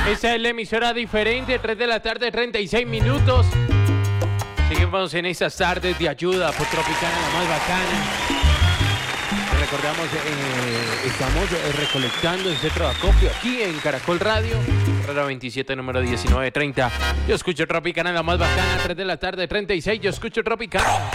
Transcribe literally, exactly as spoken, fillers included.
Esa es la emisora diferente, tres de la tarde, treinta y seis minutos. Seguimos en esas tardes de ayuda por Tropicana, la más bacana. Recordamos, eh, estamos eh, recolectando el centro de acopio aquí en Caracol Radio, Carrera veintisiete, número diecinueve treinta. Yo escucho Tropicana, la más bacana, tres de la tarde, treinta y seis. Yo escucho Tropicana.